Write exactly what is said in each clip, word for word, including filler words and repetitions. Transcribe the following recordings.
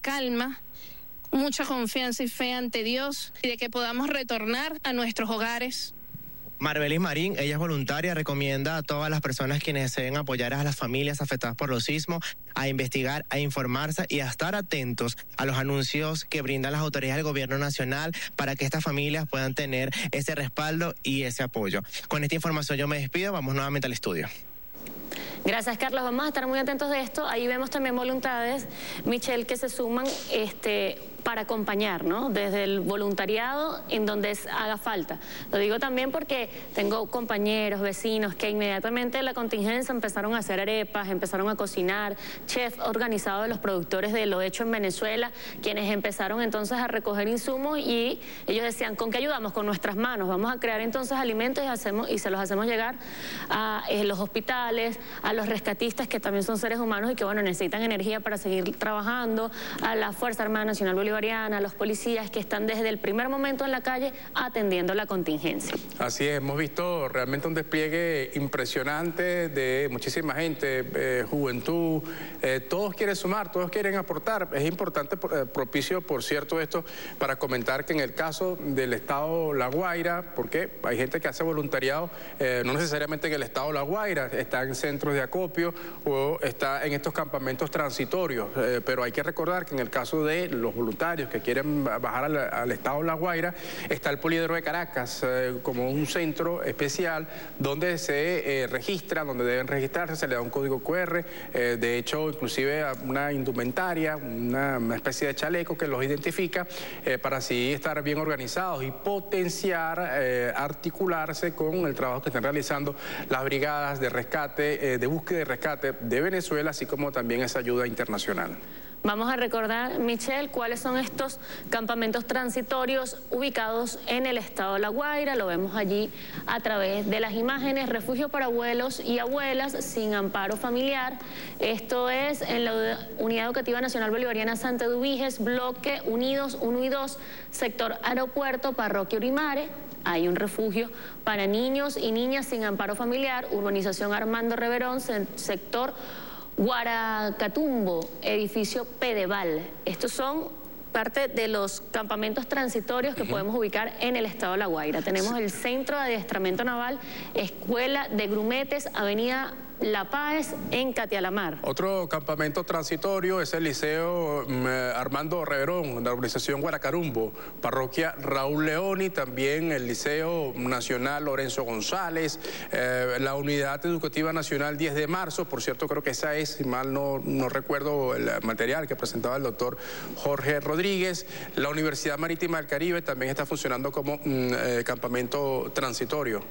calma, mucha confianza y fe ante Dios y de que podamos retornar a nuestros hogares. Marbelis Marín, ella es voluntaria, recomienda a todas las personas quienes deseen apoyar a las familias afectadas por los sismos a investigar, a informarse y a estar atentos a los anuncios que brindan las autoridades del gobierno nacional para que estas familias puedan tener ese respaldo y ese apoyo. Con esta información yo me despido, vamos nuevamente al estudio. Gracias, Carlos. Vamos a estar muy atentos de esto. Ahí vemos también voluntades, Michelle, que se suman este, para acompañar, ¿no? Desde el voluntariado en donde haga falta. Lo digo también porque tengo compañeros, vecinos que inmediatamente en la contingencia empezaron a hacer arepas, empezaron a cocinar, chef organizado de los productores de Lo Hecho en Venezuela, quienes empezaron entonces a recoger insumos y ellos decían, ¿con qué ayudamos? Con nuestras manos. Vamos a crear entonces alimentos y, hacemos, y se los hacemos llegar a eh, los hospitales, a los rescatistas que también son seres humanos y que bueno necesitan energía para seguir trabajando, a la Fuerza Armada Nacional Bolivariana, a los policías que están desde el primer momento en la calle atendiendo la contingencia. Así es, hemos visto realmente un despliegue impresionante de muchísima gente, eh, juventud, eh, todos quieren sumar, todos quieren aportar. Es importante, eh, propicio por cierto esto, para comentar que en el caso del estado La Guaira, porque hay gente que hace voluntariado, eh, no necesariamente en el estado La Guaira, está en centros de acopio o está en estos campamentos transitorios, eh, pero hay que recordar que en el caso de los voluntarios que quieren bajar al, al estado La Guaira, está el Poliedro de Caracas eh, como un centro especial donde se eh, registra, donde deben registrarse, se le da un código cu erre, eh, de hecho inclusive una indumentaria, una, una especie de chaleco que los identifica eh, para así estar bien organizados y potenciar, eh, articularse con el trabajo que están realizando las brigadas de rescate, eh, de búsqueda y rescate de Venezuela, así como también esa ayuda internacional. Vamos a recordar, Michelle, cuáles son estos campamentos transitorios ubicados en el estado de La Guaira. Lo vemos allí a través de las imágenes. Refugio para abuelos y abuelas sin amparo familiar. Esto es en la Unidad Educativa Nacional Bolivariana Santa Eduviges, bloque Unidos uno y dos, sector Aeropuerto, Parroquia Urimare. Hay un refugio para niños y niñas sin amparo familiar, urbanización Armando Reverón, sector Guaracatumbo, edificio Pedeval. Estos son parte de los campamentos transitorios que uh-huh. podemos ubicar en el estado de La Guaira. Tenemos sí. el Centro de Adiestramiento Naval, Escuela de Grumetes, Avenida La Paz, en Catialamar. Otro campamento transitorio es el Liceo eh, Armando Reverón, de la urbanización Guaracarumbo, parroquia Raúl León, y también el Liceo Nacional Lorenzo González, eh, la Unidad Educativa Nacional diez de marzo, por cierto creo que esa es, si mal no, no recuerdo el material que presentaba el doctor Jorge Rodríguez. La Universidad Marítima del Caribe también está funcionando como mm, eh, campamento transitorio.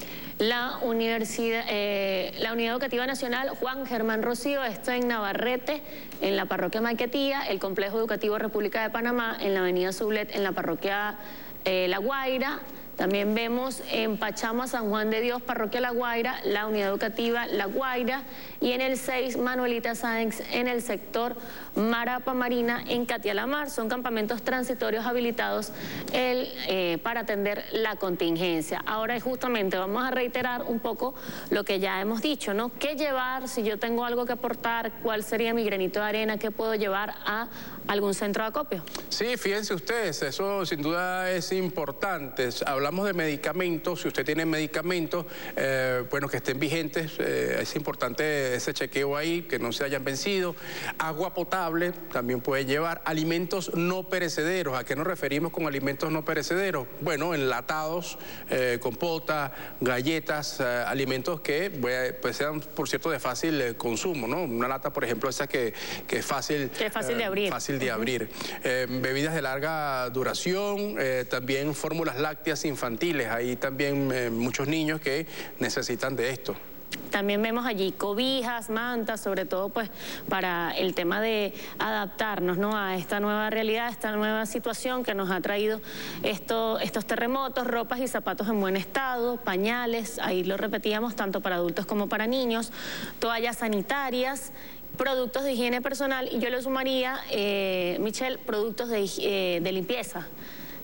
La universidad, eh, la Unidad Educativa Nacional Juan Germán Rocío está en Navarrete, en la parroquia Maiquetía, el Complejo Educativo República de Panamá, en la avenida Sublet, en la parroquia eh, La Guaira. También vemos en Pachama, San Juan de Dios, parroquia La Guaira, la Unidad Educativa La Guaira, y en el seis, Manuelita Sáenz, en el sector Marapa Marina, en Catialamar. Son campamentos transitorios habilitados el, eh, para atender la contingencia. Ahora justamente vamos a reiterar un poco lo que ya hemos dicho, ¿no? ¿Qué llevar si yo tengo algo que aportar? ¿Cuál sería mi granito de arena? ¿Qué puedo llevar a algún centro de acopio? Sí, fíjense ustedes, eso sin duda es importante. Hablamos de medicamentos, si usted tiene medicamentos, eh, bueno, que estén vigentes, eh, es importante ese chequeo ahí, que no se hayan vencido. Agua potable también puede llevar. Alimentos no perecederos. ¿A qué nos referimos con alimentos no perecederos? Bueno, enlatados, eh, compota, galletas, eh, alimentos que pues, sean, por cierto, de fácil eh, consumo, ¿no? Una lata, por ejemplo, esa que, que es fácil, que es fácil eh, de abrir. Fácil de abrir. Eh, bebidas de larga duración, eh, también fórmulas lácteas infantiles. Hay también eh, muchos niños que necesitan de esto. También vemos allí cobijas, mantas, sobre todo pues para el tema de adaptarnos, ¿no?, a esta nueva realidad, a esta nueva situación que nos ha traído esto, estos terremotos, ropas y zapatos en buen estado, pañales, ahí lo repetíamos, tanto para adultos como para niños, toallas sanitarias, productos de higiene personal, y yo le sumaría, eh, Michelle, productos de, eh, de limpieza.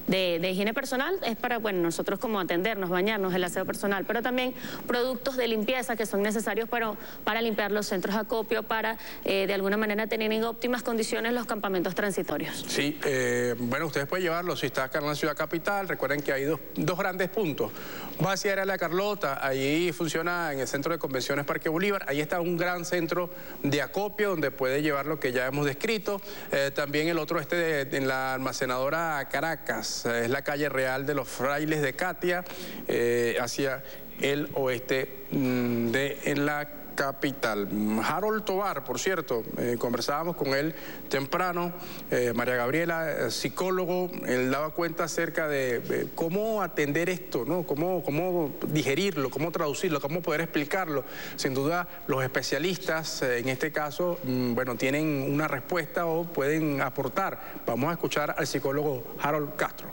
de, de higiene personal es para, bueno, nosotros como atendernos, bañarnos, el aseo personal, pero también productos de limpieza que son necesarios para, para limpiar los centros de acopio, para eh, de alguna manera tener en óptimas condiciones los campamentos transitorios. Sí, eh, bueno, ustedes pueden llevarlo si está acá en la ciudad capital. Recuerden que hay dos, dos grandes puntos. Va hacia Área La Carlota, allí funciona en el Centro de Convenciones Parque Bolívar, ahí está un gran centro de acopio donde puede llevar lo que ya hemos descrito. Eh, también el otro este de, de, en la almacenadora Caracas, eh, es la calle Real de los Frailes de Catia, eh, hacia el oeste mmm, de en la capital. Harold Tovar, por cierto, eh, conversábamos con él temprano, eh, María Gabriela, eh, psicólogo, él daba cuenta acerca de eh, cómo atender esto, ¿no? Cómo, cómo digerirlo, cómo traducirlo, cómo poder explicarlo. Sin duda, los especialistas, eh, en este caso, mm, bueno, tienen una respuesta o pueden aportar. Vamos a escuchar al psicólogo Harold Castro.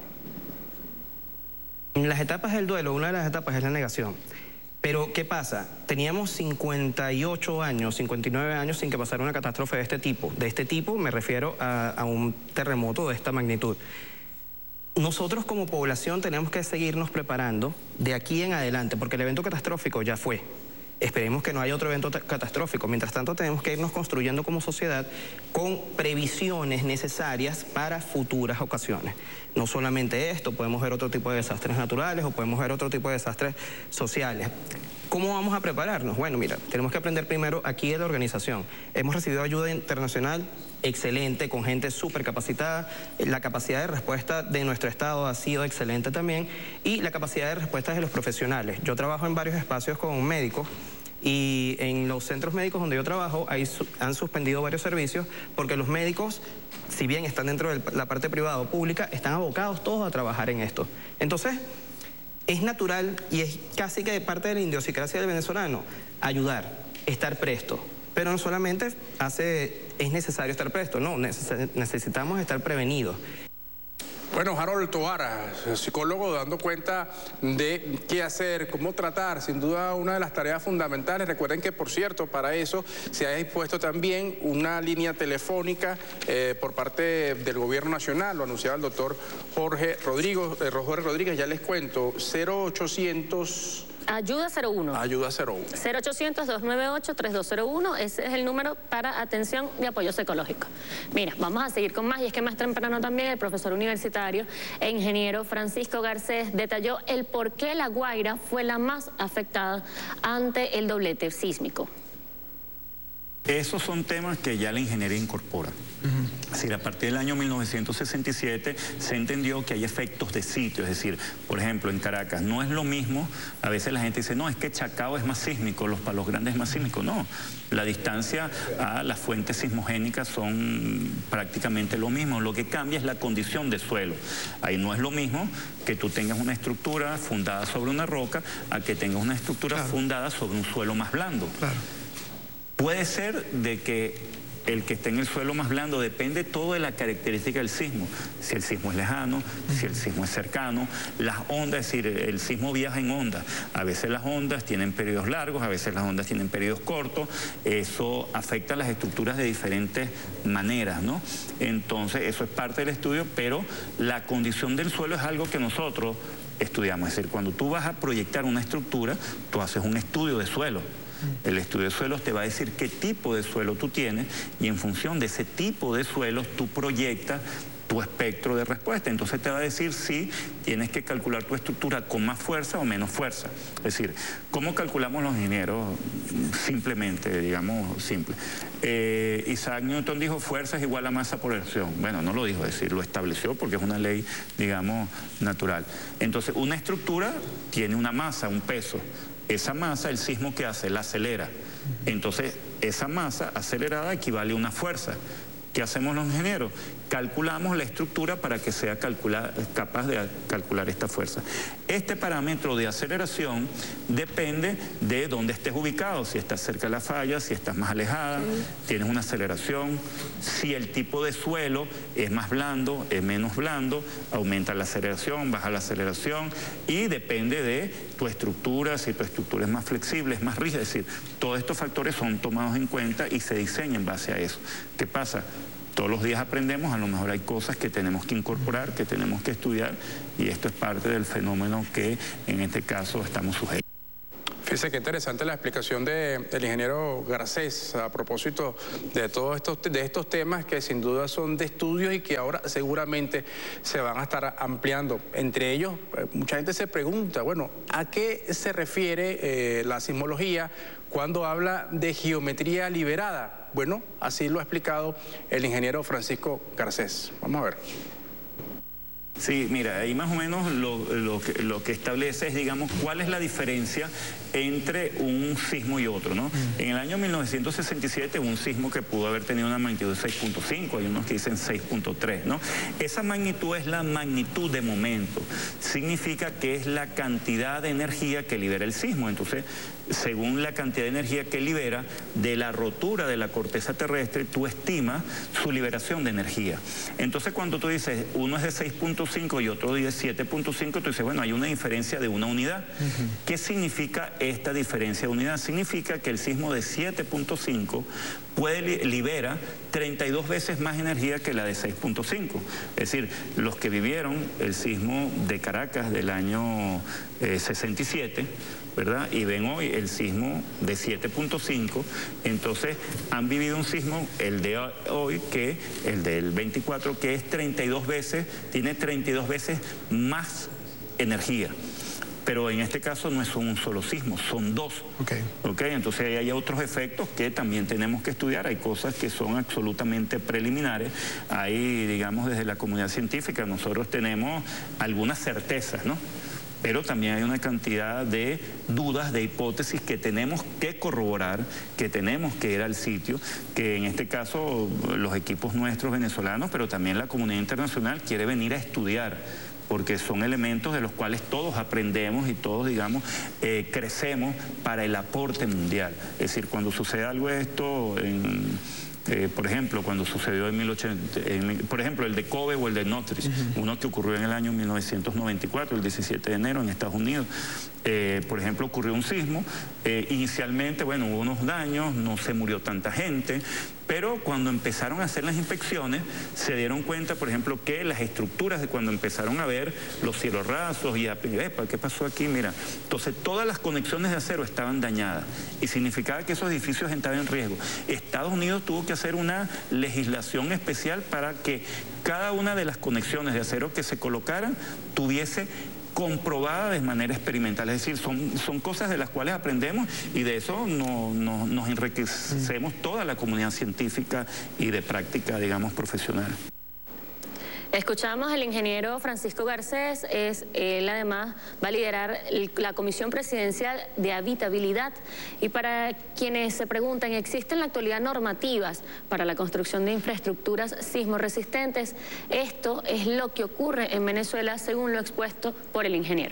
En las etapas del duelo, una de las etapas es la negación. Pero, ¿qué pasa? Teníamos cincuenta y ocho años, cincuenta y nueve años sin que pasara una catástrofe de este tipo. De este tipo me refiero a, a un terremoto de esta magnitud. Nosotros como población tenemos que seguirnos preparando de aquí en adelante, porque el evento catastrófico ya fue. Esperemos que no haya otro evento catastrófico. Mientras tanto, tenemos que irnos construyendo como sociedad con previsiones necesarias para futuras ocasiones. No solamente esto, podemos ver otro tipo de desastres naturales o podemos ver otro tipo de desastres sociales. ¿Cómo vamos a prepararnos? Bueno, mira, tenemos que aprender primero aquí de la organización. Hemos recibido ayuda internacional excelente, con gente súper capacitada. La capacidad de respuesta de nuestro estado ha sido excelente también, y la capacidad de respuesta de los profesionales. Yo trabajo en varios espacios con médicos, y en los centros médicos donde yo trabajo ahí su han suspendido varios servicios porque los médicos, si bien están dentro de la parte privada o pública, están abocados todos a trabajar en esto. Entonces, es natural y es casi que parte de la idiosincrasia del venezolano ayudar, estar presto. Pero no solamente hace, es necesario estar presto, no, neces necesitamos estar prevenidos. Bueno, Harold Tovar, psicólogo, dando cuenta de qué hacer, cómo tratar, sin duda una de las tareas fundamentales. Recuerden que, por cierto, para eso se ha dispuesto también una línea telefónica eh, por parte del Gobierno Nacional, lo anunciaba el doctor Jorge Rodríguez, eh, Jorge Rodríguez, ya les cuento, cero ochocientos... Ayuda cero uno. Ayuda cero uno. cero ochocientos, dos nueve ocho, tres dos cero uno. Ese es el número para atención y apoyo psicológico. Mira, vamos a seguir con más, y es que más temprano también el profesor universitario e ingeniero Francisco Garcés detalló el por qué La Guaira fue la más afectada ante el doblete sísmico. Esos son temas que ya la ingeniería incorpora. Uh-huh. Es decir, a partir del año mil novecientos sesenta y siete se entendió que hay efectos de sitio. Es decir, por ejemplo, en Caracas no es lo mismo. A veces la gente dice, no, es que Chacao es más sísmico, los Palos Grandes es más sísmico. No, la distancia a las fuentes sismogénicas son prácticamente lo mismo. Lo que cambia es la condición de suelo. Ahí no es lo mismo que tú tengas una estructura fundada sobre una roca a que tengas una estructura claro. fundada sobre un suelo más blando. Claro. Puede ser de que el que esté en el suelo más blando depende todo de la característica del sismo. Si el sismo es lejano, si el sismo es cercano, las ondas, es decir, el sismo viaja en ondas. A veces las ondas tienen periodos largos, a veces las ondas tienen periodos cortos. Eso afecta a las estructuras de diferentes maneras, ¿no? Entonces, eso es parte del estudio, pero la condición del suelo es algo que nosotros estudiamos. Es decir, cuando tú vas a proyectar una estructura, tú haces un estudio de suelo. El estudio de suelos te va a decir qué tipo de suelo tú tienes, y en función de ese tipo de suelos tú proyectas tu espectro de respuesta. Entonces te va a decir si tienes que calcular tu estructura con más fuerza o menos fuerza. Es decir, ¿cómo calculamos los ingenieros? Simplemente, digamos, simple. Eh, Isaac Newton dijo fuerza es igual a masa por acción. Bueno, no lo dijo, es decir, lo estableció porque es una ley, digamos, natural. Entonces, una estructura tiene una masa, un peso. Esa masa, el sismo que hace, la acelera. Entonces, esa masa acelerada equivale a una fuerza. ¿Qué hacemos los ingenieros? Calculamos la estructura para que sea calcular, capaz de calcular esta fuerza. Este parámetro de aceleración depende de dónde estés ubicado, si estás cerca de la falla, si estás más alejada, tienes una aceleración, si el tipo de suelo es más blando, es menos blando, aumenta la aceleración, baja la aceleración, y depende de tu estructura, si tu estructura es más flexible, es más rígida. Es decir, todos estos factores son tomados en cuenta y se diseñan en base a eso. ¿Qué pasa? todos los días aprendemos, a lo mejor hay cosas que tenemos que incorporar, que tenemos que estudiar, y esto es parte del fenómeno que en este caso estamos sujetos. Fíjese qué interesante la explicación de, del ingeniero Garcés a propósito de todos estos, de estos temas que sin duda son de estudios y que ahora seguramente se van a estar ampliando. Entre ellos, mucha gente se pregunta, bueno, ¿a qué se refiere eh, la sismología cuando habla de geometría liberada? Bueno, así lo ha explicado el ingeniero Francisco Garcés. Vamos a ver. Sí, mira, ahí más o menos lo, lo, que, lo que establece es, digamos, cuál es la diferencia entre un sismo y otro, ¿no? Mm. En el año mil novecientos sesenta y siete, un sismo que pudo haber tenido una magnitud de seis punto cinco, hay unos que dicen seis punto tres, ¿no? Esa magnitud es la magnitud de momento, significa que es la cantidad de energía que libera el sismo. Entonces, según la cantidad de energía que libera de la rotura de la corteza terrestre, tú estimas su liberación de energía. Entonces, cuando tú dices, uno es de seis punto cinco y otro de siete punto cinco, tú dices, bueno, hay una diferencia de una unidad. Uh-huh. ¿Qué significa esta diferencia de unidad? Significa que el sismo de siete punto cinco puede li libera treinta y dos veces más energía que la de seis punto cinco. Es decir, los que vivieron el sismo de Caracas del año eh, sesenta y siete, ¿verdad? Y ven hoy el sismo de siete punto cinco, entonces han vivido un sismo, el de hoy, que el del veinticuatro, que es treinta y dos veces, tiene treinta y dos veces más energía. Pero en este caso no es un solo sismo, son dos. Okay. Okay, entonces ahí hay otros efectos que también tenemos que estudiar. Hay cosas que son absolutamente preliminares. Ahí, digamos, desde la comunidad científica nosotros tenemos algunas certezas, ¿no? Pero también hay una cantidad de dudas, de hipótesis que tenemos que corroborar, que tenemos que ir al sitio, que en este caso los equipos nuestros venezolanos, pero también la comunidad internacional quiere venir a estudiar, porque son elementos de los cuales todos aprendemos y todos, digamos, eh, crecemos para el aporte mundial. Es decir, cuando sucede algo esto en... Eh, por ejemplo, cuando sucedió en mil ochocientos, en, por ejemplo, el de Kobe o el de Northridge, uh-huh. uno que ocurrió en el año mil novecientos noventa y cuatro, el diecisiete de enero en Estados Unidos. Eh, por ejemplo, ocurrió un sismo. Eh, inicialmente, bueno, hubo unos daños, no se murió tanta gente, pero cuando empezaron a hacer las inspecciones, se dieron cuenta, por ejemplo, que las estructuras de cuando empezaron a ver los cielos rasos y a, epa, ¿qué pasó aquí? Mira, entonces todas las conexiones de acero estaban dañadas y significaba que esos edificios estaban en riesgo. Estados Unidos tuvo que hacer una legislación especial para que cada una de las conexiones de acero que se colocaran tuviese comprobada de manera experimental. Es decir, son, son cosas de las cuales aprendemos y de eso no, no, nos enriquecemos toda la comunidad científica y de práctica, digamos, profesional. Escuchamos al ingeniero Francisco Garcés, es, él además va a liderar la Comisión Presidencial de Habitabilidad. Y para quienes se preguntan, ¿existen en la actualidad normativas para la construcción de infraestructuras sismoresistentes? Esto es lo que ocurre en Venezuela, según lo expuesto por el ingeniero.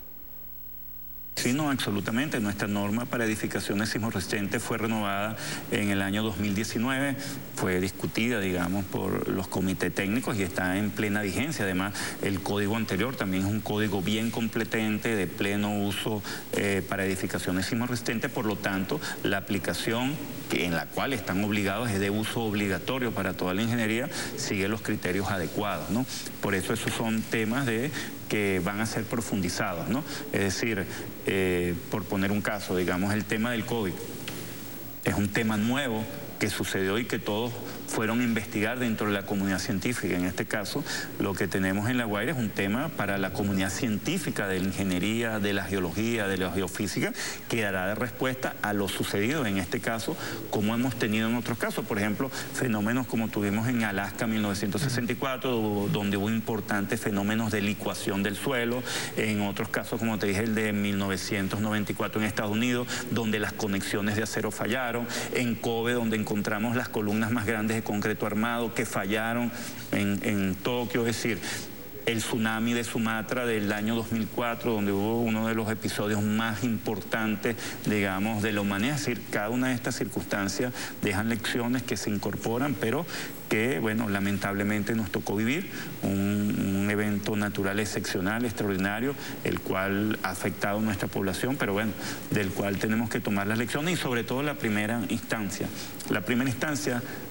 Sí, no, absolutamente. Nuestra norma para edificaciones sismoresistentes fue renovada en el año dos mil diecinueve, fue discutida, digamos, por los comités técnicos y está en plena vigencia. Además, el código anterior también es un código bien completente, de pleno uso eh, para edificaciones sismoresistentes, por lo tanto, la aplicación que, en la cual están obligados es de uso obligatorio para toda la ingeniería, sigue los criterios adecuados, ¿no? Por eso esos son temas de que van a ser profundizados, ¿no? Es decir, eh, por poner un caso, digamos, el tema del COVID es un tema nuevo que sucedió y que todos fueron a investigar dentro de la comunidad científica. En este caso, lo que tenemos en La Guaira es un tema para la comunidad científica de la ingeniería, de la geología, de la geofísica, que dará de respuesta a lo sucedido, en este caso, como hemos tenido en otros casos. Por ejemplo, fenómenos como tuvimos en Alaska en mil novecientos sesenta y cuatro, donde hubo importantes fenómenos de licuación del suelo. En otros casos, como te dije, el de mil novecientos noventa y cuatro en Estados Unidos, donde las conexiones de acero fallaron. En Kobe, donde encontramos las columnas más grandes de concreto armado que fallaron en, en Tokio. Es decir, el tsunami de Sumatra del año dos mil cuatro, donde hubo uno de los episodios más importantes, digamos, de la humanidad. Es decir, cada una de estas circunstancias dejan lecciones que se incorporan, pero que, bueno, lamentablemente nos tocó vivir un, un evento natural excepcional, extraordinario, el cual ha afectado a nuestra población, pero bueno, del cual tenemos que tomar las lecciones y sobre todo la primera instancia. La primera instancia,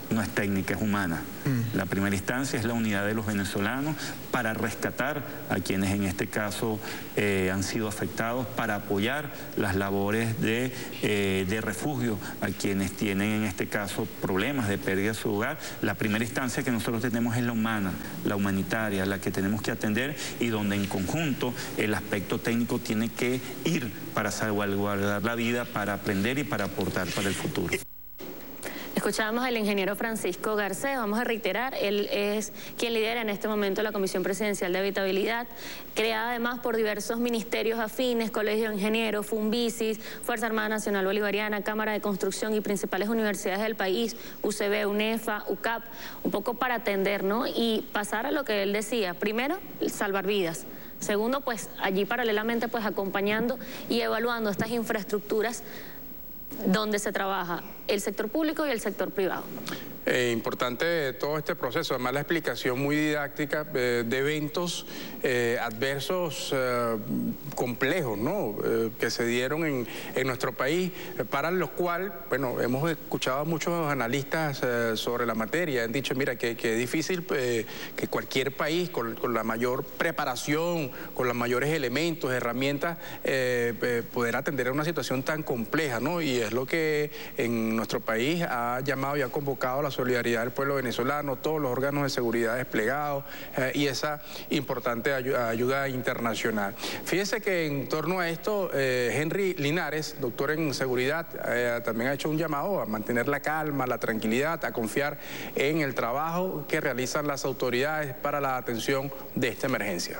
no es técnica, es humana. Mm. La primera instancia es la unidad de los venezolanos para rescatar a quienes en este caso eh, han sido afectados, para apoyar las labores de, eh, de refugio a quienes tienen en este caso problemas de pérdida de su hogar. La primera instancia que nosotros tenemos es la humana, la humanitaria, la que tenemos que atender y donde en conjunto el aspecto técnico tiene que ir para salvaguardar la vida, para aprender y para aportar para el futuro. Escuchábamos al ingeniero Francisco Garcés, vamos a reiterar, él es quien lidera en este momento la Comisión Presidencial de Habitabilidad, creada además por diversos ministerios afines, Colegio de Ingenieros, Funvisis, Fuerza Armada Nacional Bolivariana, Cámara de Construcción y principales universidades del país, U C B, UNEFA, U C A P, un poco para atender, ¿no? Y pasar a lo que él decía, primero, salvar vidas. Segundo, pues allí paralelamente pues acompañando y evaluando estas infraestructuras donde se trabaja el sector público y el sector privado. Eh, importante todo este proceso, además la explicación muy didáctica eh, de eventos eh, adversos eh, complejos, ¿no? Eh, que se dieron en, en nuestro país, eh, para los cuales, bueno, hemos escuchado a muchos analistas eh, sobre la materia, han dicho, mira, que, que es difícil eh, que cualquier país con, con la mayor preparación, con los mayores elementos, herramientas, eh, eh, poder atender a una situación tan compleja, ¿no? Y es lo que en nuestro país ha llamado y ha convocado la solidaridad del pueblo venezolano, todos los órganos de seguridad desplegados eh, y esa importante ayuda, ayuda internacional. Fíjense que en torno a esto, eh, Henry Linares, doctor en seguridad, eh, también ha hecho un llamado a mantener la calma, la tranquilidad, a confiar en el trabajo que realizan las autoridades para la atención de esta emergencia.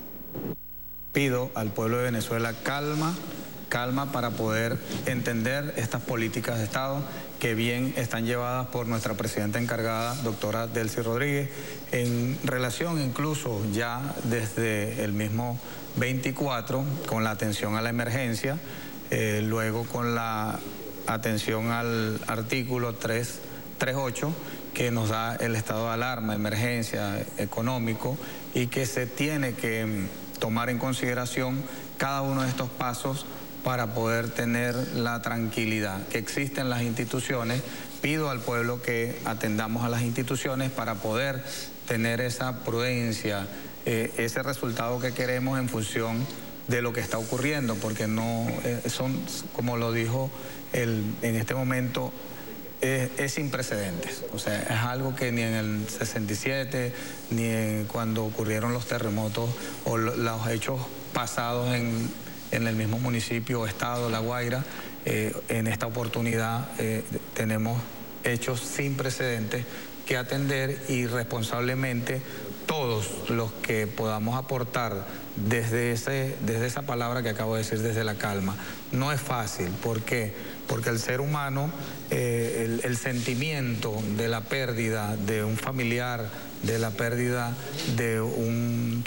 Pido al pueblo de Venezuela calma, calma para poder entender estas políticas de Estado que bien están llevadas por nuestra presidenta encargada, doctora Delcy Rodríguez, en relación incluso ya desde el mismo veinticuatro con la atención a la emergencia, eh, luego con la atención al artículo tres treinta y ocho que nos da el estado de alarma, emergencia económico y que se tiene que tomar en consideración cada uno de estos pasos para poder tener la tranquilidad que existe en las instituciones. Pido al pueblo que atendamos a las instituciones para poder tener esa prudencia, eh, ese resultado que queremos en función de lo que está ocurriendo, porque no eh, son, como lo dijo él en este momento, es, es sin precedentes. O sea, es algo que ni en el sesenta y siete, ni en cuando ocurrieron los terremotos o lo, los hechos pasados en en el mismo municipio o estado, La Guaira, eh, en esta oportunidad eh, tenemos hechos sin precedentes que atender y responsablemente todos los que podamos aportar desde, ese, desde esa palabra que acabo de decir, desde la calma. No es fácil, ¿por qué? Porque el ser humano, eh, el, el sentimiento de la pérdida de un familiar, de la pérdida de un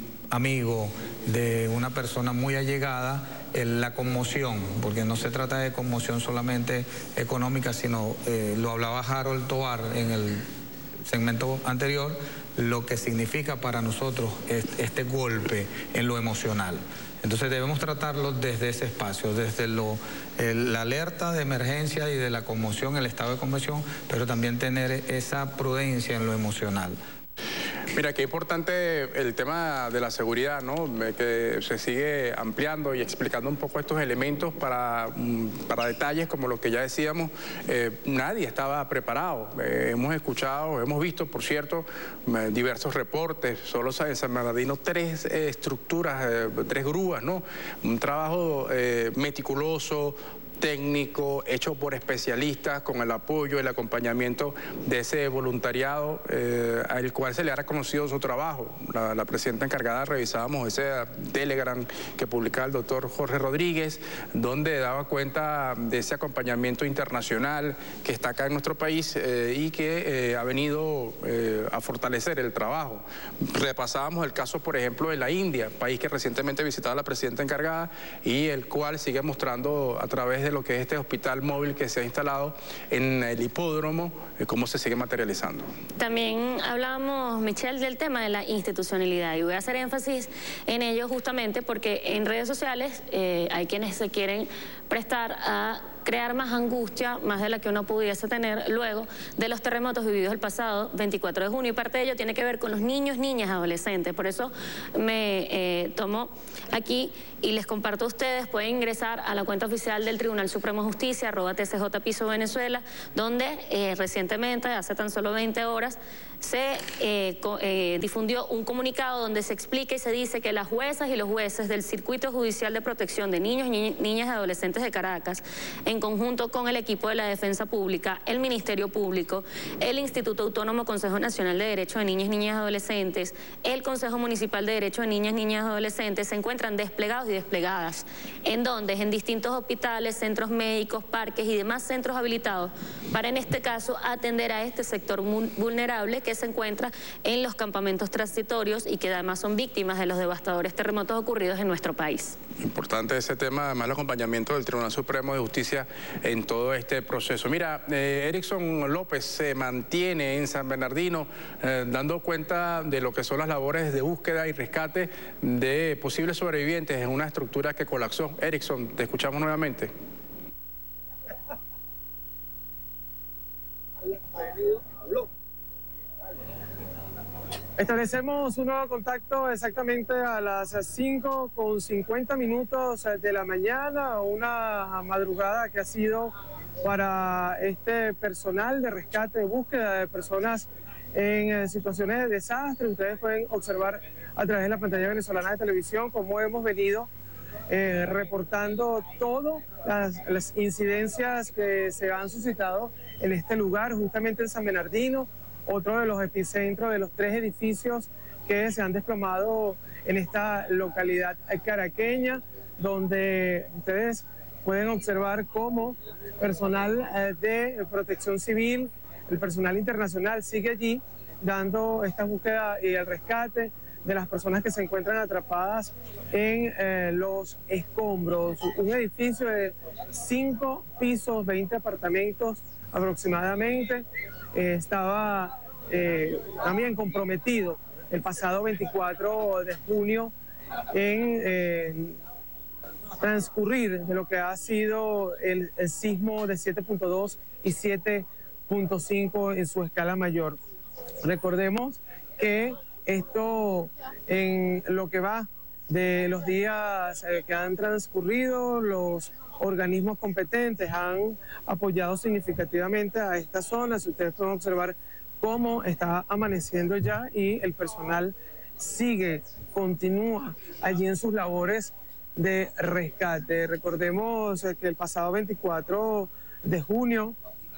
amigo, de una persona muy allegada, la conmoción, porque no se trata de conmoción solamente económica, sino, eh, lo hablaba Harold Tovar en el segmento anterior, lo que significa para nosotros este, este golpe en lo emocional. Entonces debemos tratarlo desde ese espacio, desde lo, el, la alerta de emergencia y de la conmoción, el estado de conmoción, pero también tener esa prudencia en lo emocional. Mira, qué importante el tema de la seguridad, ¿no? Que se sigue ampliando y explicando un poco estos elementos para, para detalles como lo que ya decíamos. Eh, nadie estaba preparado. Eh, hemos escuchado, hemos visto, por cierto, diversos reportes. Solo en San Bernardino tres eh, estructuras, eh, tres grúas, ¿no? Un trabajo eh, meticuloso, técnico, hecho por especialistas, con el apoyo, el acompañamiento de ese voluntariado eh, al cual se le ha reconocido su trabajo. La, la presidenta encargada, revisábamos ese Telegram que publicaba el doctor Jorge Rodríguez, donde daba cuenta de ese acompañamiento internacional que está acá en nuestro país eh, y que eh, ha venido eh, a fortalecer el trabajo. Repasábamos el caso, por ejemplo, de la India, país que recientemente visitaba la presidenta encargada y el cual sigue mostrando a través de de lo que es este hospital móvil que se ha instalado en el hipódromo, eh, cómo se sigue materializando. También hablábamos, Michelle, del tema de la institucionalidad y voy a hacer énfasis en ello justamente porque en redes sociales eh, hay quienes se quieren prestar a crear más angustia, más de la que uno pudiese tener luego de los terremotos vividos el pasado veinticuatro de junio. Y parte de ello tiene que ver con los niños, niñas, adolescentes. Por eso me eh, tomo aquí y les comparto a ustedes, pueden ingresar a la cuenta oficial del Tribunal Supremo de Justicia, arroba T C J Piso Venezuela, donde eh, recientemente, hace tan solo veinte horas, se eh, co eh, difundió un comunicado donde se explica y se dice que las juezas y los jueces del Circuito Judicial de Protección de Niños, ni Niñas y Adolescentes de Caracas, en conjunto con el equipo de la Defensa Pública, el Ministerio Público, el Instituto Autónomo Consejo Nacional de Derechos de Niñas, Niñas y Adolescentes, el Consejo Municipal de Derechos de Niñas, Niñas y Adolescentes, se encuentran desplegados y desplegadas, en donde en distintos hospitales, centros médicos, parques y demás centros habilitados para, en este caso, atender a este sector vulnerable que se encuentra en los campamentos transitorios y que además son víctimas de los devastadores terremotos ocurridos en nuestro país. Importante ese tema, además el acompañamiento del Tribunal Supremo de Justicia en todo este proceso. Mira, eh, Erickson López se mantiene en San Bernardino eh, dando cuenta de lo que son las labores de búsqueda y rescate de posibles sobrevivientes en una estructura que colapsó. Erickson, te escuchamos nuevamente. Establecemos un nuevo contacto exactamente a las cinco con cincuenta minutos de la mañana, una madrugada que ha sido para este personal de rescate, de búsqueda de personas en situaciones de desastre. Ustedes pueden observar a través de la pantalla venezolana de televisión cómo hemos venido eh, reportando todas las, las incidencias que se han suscitado en este lugar, justamente en San Bernardino, otro de los epicentros de los tres edificios que se han desplomado en esta localidad caraqueña, donde ustedes pueden observar cómo personal de protección civil, el personal internacional sigue allí dando esta búsqueda y el rescate de las personas que se encuentran atrapadas en eh, los escombros. Un edificio de cinco pisos, veinte apartamentos aproximadamente, eh, estaba eh, también comprometido el pasado veinticuatro de junio en eh, transcurrir de lo que ha sido el, el sismo de siete punto dos y siete punto cinco en su escala mayor. Recordemos que esto, en lo que va de los días eh, que han transcurrido, los organismos competentes han apoyado significativamente a esta zona. Si ustedes pueden observar cómo está amaneciendo ya y el personal sigue, continúa allí en sus labores de rescate. Recordemos eh, que el pasado veinticuatro de junio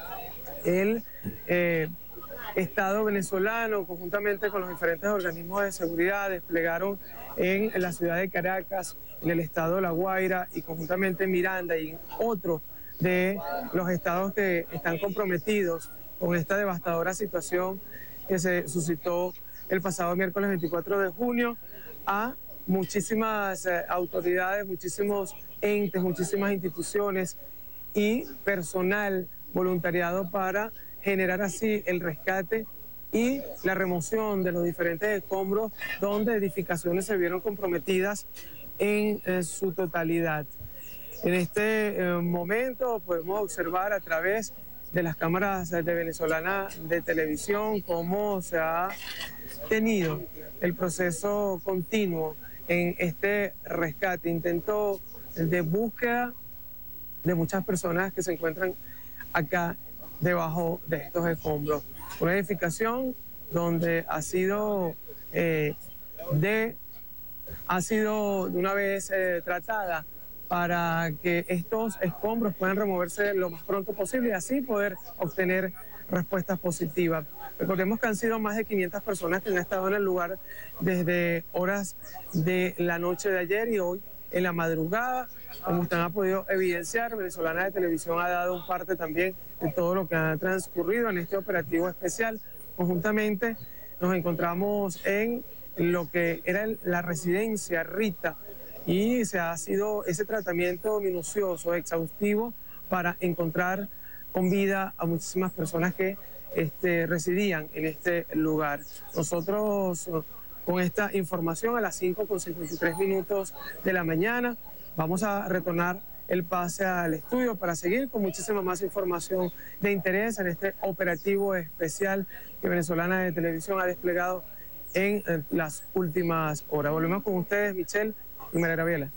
el eh, Estado venezolano, conjuntamente con los diferentes organismos de seguridad, desplegaron en la ciudad de Caracas, en el estado de La Guaira y conjuntamente en Miranda y en otros de los estados que están comprometidos con esta devastadora situación que se suscitó el pasado miércoles veinticuatro de junio, a muchísimas eh, autoridades, muchísimos entes, muchísimas instituciones y personal voluntariado para generar así el rescate y la remoción de los diferentes escombros donde edificaciones se vieron comprometidas en eh, su totalidad. En este eh, momento podemos observar a través de las cámaras de venezolana de televisión cómo se ha tenido el proceso continuo en este rescate, intento de búsqueda de muchas personas que se encuentran acá debajo de estos escombros. Una edificación donde ha sido eh, de ha sido de una vez eh, tratada para que estos escombros puedan removerse lo más pronto posible y así poder obtener respuestas positivas. Recordemos que han sido más de quinientas personas que han estado en el lugar desde horas de la noche de ayer y hoy en la madrugada. Como ustedes han podido evidenciar, Venezolana de Televisión ha dado un parte también de todo lo que ha transcurrido en este operativo especial. Conjuntamente nos encontramos en lo que era la residencia Rita y se ha sido ese tratamiento minucioso, exhaustivo, para encontrar con vida a muchísimas personas que este, residían en este lugar. Nosotros, con esta información, a las cinco con cincuenta y tres minutos de la mañana, vamos a retornar el pase al estudio para seguir con muchísima más información de interés en este operativo especial que Venezolana de Televisión ha desplegado en eh, las últimas horas. Volvemos con ustedes, Michelle y María Gabriela.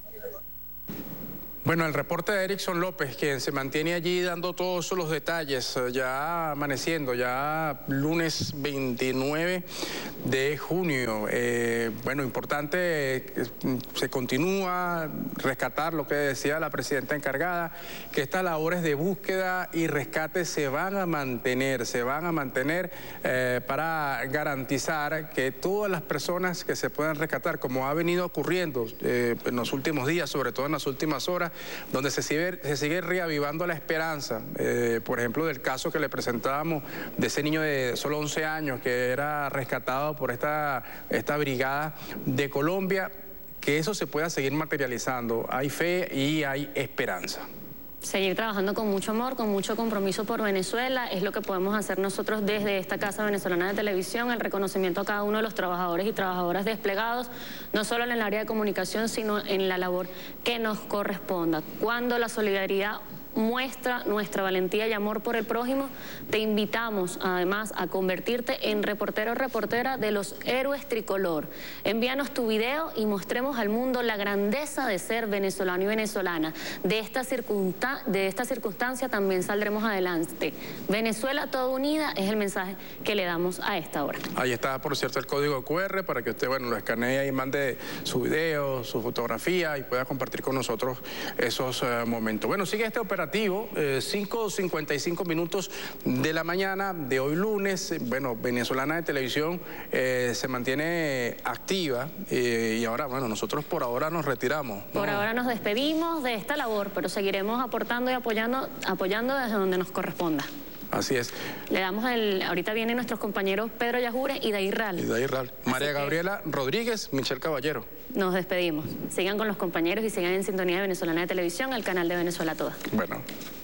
Bueno, el reporte de Erickson López, quien se mantiene allí dando todos los detalles, ya amaneciendo, ya lunes veintinueve de junio. Eh, bueno, importante, eh, se continúa rescatar lo que decía la presidenta encargada, que estas labores de búsqueda y rescate se van a mantener, se van a mantener eh, para garantizar que todas las personas que se puedan rescatar, como ha venido ocurriendo eh, en los últimos días, sobre todo en las últimas horas, donde se sigue, se sigue reavivando la esperanza, eh, por ejemplo, del caso que le presentábamos de ese niño de solo once años que era rescatado por esta, esta brigada de Colombia, que eso se pueda seguir materializando. Hay fe y hay esperanza. Seguir trabajando con mucho amor, con mucho compromiso por Venezuela, es lo que podemos hacer nosotros desde esta Casa Venezolana de Televisión, el reconocimiento a cada uno de los trabajadores y trabajadoras desplegados, no solo en el área de comunicación, sino en la labor que nos corresponda. Cuando la solidaridad muestra nuestra valentía y amor por el prójimo, te invitamos además a convertirte en reportero o reportera de los héroes tricolor. Envíanos tu video y mostremos al mundo la grandeza de ser venezolano y venezolana. De esta, circunsta- de esta circunstancia también saldremos adelante. Venezuela toda unida es el mensaje que le damos a esta hora. Ahí está, por cierto, el código cu erre para que usted, bueno, lo escanee y mande su video, su fotografía y pueda compartir con nosotros esos uh, momentos. Bueno, sigue este operativo. Eh, cinco cincuenta y cinco minutos de la mañana de hoy lunes. Bueno, Venezolana de Televisión eh, se mantiene activa eh, y ahora, bueno, nosotros por ahora nos retiramos, ¿no? Por ahora nos despedimos de esta labor, pero seguiremos aportando y apoyando, apoyando desde donde nos corresponda. Así es. Le damos el... Ahorita vienen nuestros compañeros Pedro Yajure y Dair Ral. Y Dair Ral. María que... Gabriela Rodríguez, Michelle Caballero. Nos despedimos. Sigan con los compañeros y sigan en sintonía de Venezolana de Televisión, el canal de Venezuela Toda. Bueno.